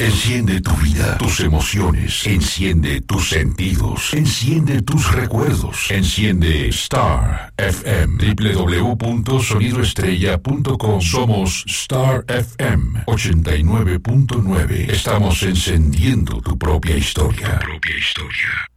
Enciende tu vida, tus emociones, enciende tus sentidos, enciende tus recuerdos, enciende Star FM, www.sonidoestrella.com. Somos Star FM 89.9. Estamos encendiendo tu propia historia. Tu propia historia.